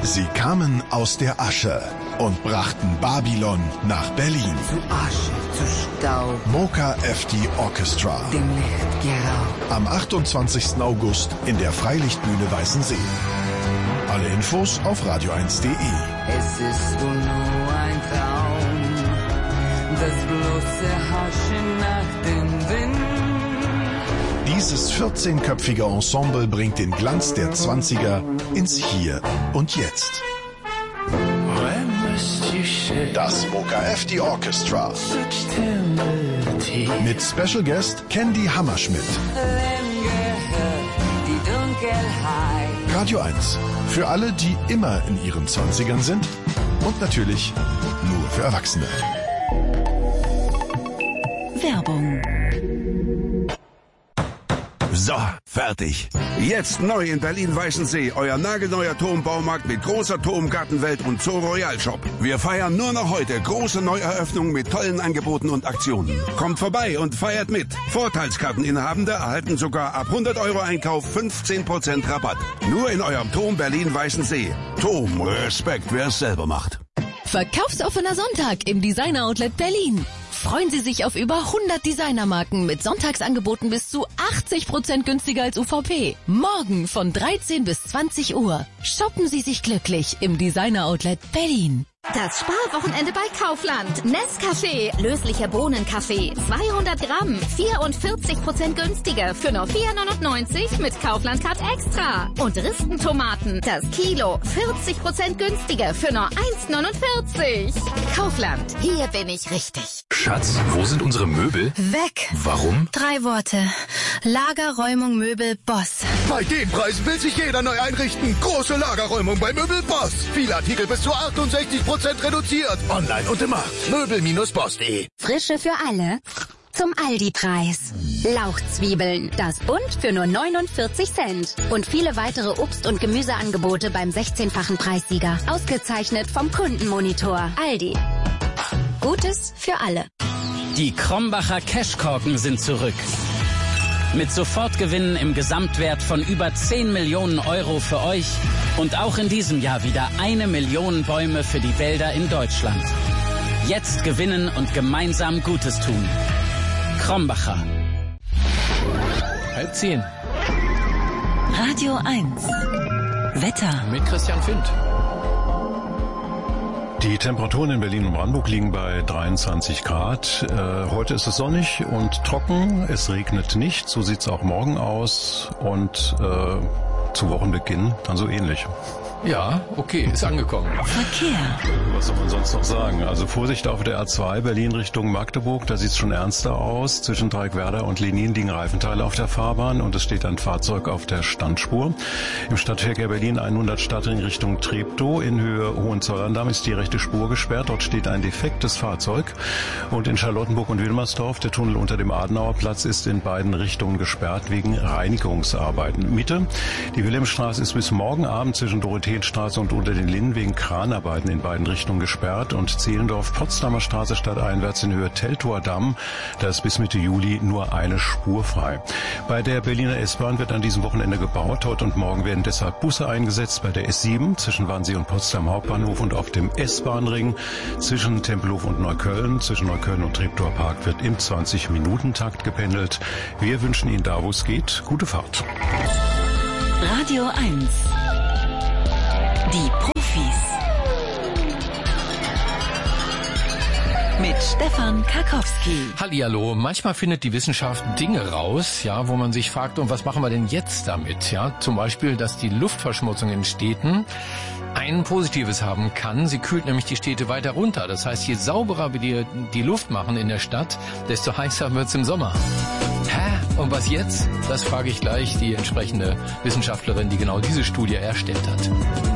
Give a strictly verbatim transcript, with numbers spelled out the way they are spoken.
Sie kamen aus der Asche und brachten Babylon nach Berlin. Zu Asche, zu Staub. Mocha F D Orchestra. Dem Licht geraubt. Am achtundzwanzigsten August in der Freilichtbühne Weißensee. Alle Infos auf radio eins punkt de. Es ist wohl nur ein Traum, das bloße Haschen nach dem Wind. Dieses vierzehnköpfige Ensemble bringt den Glanz der Zwanziger ins Hier und Jetzt. Das Mocha F D Orchestra. Mit Special Guest Candy Hammerschmidt. Die Dunkelheit. Radio eins. Für alle, die immer in ihren Zwanzigern sind. Und natürlich nur für Erwachsene. Werbung. So, fertig. Jetzt neu in Berlin-Weißensee, euer nagelneuer Turmbaumarkt mit großer Turmgartenwelt und Zoo Royal Shop. Wir feiern nur noch heute große Neueröffnungen mit tollen Angeboten und Aktionen. Kommt vorbei und feiert mit. Vorteilskarteninhabende erhalten sogar ab hundert Euro Einkauf fünfzehn Prozent Rabatt. Nur in eurem Turm Berlin-Weißensee. Turm, Respekt, wer es selber macht. Verkaufsoffener Sonntag im Designer Outlet Berlin. Freuen Sie sich auf über hundert Designermarken mit Sonntagsangeboten bis zu achtzig Prozent günstiger als U V P. Morgen von dreizehn bis zwanzig Uhr. Shoppen Sie sich glücklich im Designer Outlet Berlin. Das Sparwochenende bei Kaufland. Nescafé, löslicher Bohnenkaffee, zweihundert Gramm, vierundvierzig Prozent günstiger für nur vier neunundneunzig mit Kaufland Card Extra. Und Ristentomaten, das Kilo, vierzig Prozent günstiger für nur eins neunundvierzig. Kaufland, hier bin ich richtig. Schatz, wo sind unsere Möbel? Weg. Warum? Drei Worte. Lagerräumung Möbel Boss. Bei den Preisen will sich jeder neu einrichten. Große Lagerräumung bei Möbel Boss. Viele Artikel bis zu achtundsechzig Prozent reduziert. Online und im Markt. Möbel Bindestrich boss punkt de. Frische für alle. Zum Aldi-Preis. Lauchzwiebeln, das Bund für nur neunundvierzig Cent. Und viele weitere Obst- und Gemüseangebote beim sechzehnfachen Preissieger. Ausgezeichnet vom Kundenmonitor. Aldi. Gutes für alle. Die Krombacher Cashkorken sind zurück. Mit Sofortgewinnen im Gesamtwert von über zehn Millionen Euro für euch und auch in diesem Jahr wieder eine Million Bäume für die Wälder in Deutschland. Jetzt gewinnen und gemeinsam Gutes tun. Krombacher. Halb zehn. Radio eins. Wetter. Mit Christian Findt. Die Temperaturen in Berlin und Brandenburg liegen bei dreiundzwanzig Grad. Äh, heute ist es sonnig und trocken. Es regnet nicht. So sieht es auch morgen aus. Und äh, zu Wochenbeginn dann so ähnlich. Ja, okay, ist angekommen. Verkehr. Was soll man sonst noch sagen? Also Vorsicht auf der A zwei Berlin Richtung Magdeburg, da sieht es schon ernster aus. Zwischen Dreieckwerder und Lenin liegen Reifenteile auf der Fahrbahn und es steht ein Fahrzeug auf der Standspur. Im Stadtverkehr Berlin hundert Stadtring Richtung Treptow in Höhe Hohenzollern-Damm ist die rechte Spur gesperrt. Dort steht ein defektes Fahrzeug. Und in Charlottenburg und Wilmersdorf, der Tunnel unter dem Adenauerplatz ist in beiden Richtungen gesperrt wegen Reinigungsarbeiten. Mitte, die Wilhelmstraße ist bis morgen Abend zwischen Dorotheenstraße und unter den Linden wegen Kranarbeiten in beiden Richtungen gesperrt und Zehlendorf-Potsdamer Straße stadteinwärts in Höhe Teltower Damm, da ist bis Mitte Juli nur eine Spur frei. Bei der Berliner S-Bahn wird an diesem Wochenende gebaut. Heute und morgen werden deshalb Busse eingesetzt bei der S sieben zwischen Wannsee und Potsdam Hauptbahnhof und auf dem S-Bahn-Ring zwischen Tempelhof und Neukölln. Zwischen Neukölln und Treptower Park wird im zwanzig-Minuten-Takt gependelt. Wir wünschen Ihnen da, wo es geht, gute Fahrt. Radio eins. Die Profis. Mit Stefan Karkowski. Hallihallo. Manchmal findet die Wissenschaft Dinge raus, ja, wo man sich fragt, und was machen wir denn jetzt damit? Ja, zum Beispiel, dass die Luftverschmutzung in Städten ein Positives haben kann. Sie kühlt nämlich die Städte weiter runter. Das heißt, je sauberer wir die, die Luft machen in der Stadt, desto heißer wird's im Sommer. Hä? Und was jetzt? Das frage ich gleich die entsprechende Wissenschaftlerin, die genau diese Studie erstellt hat.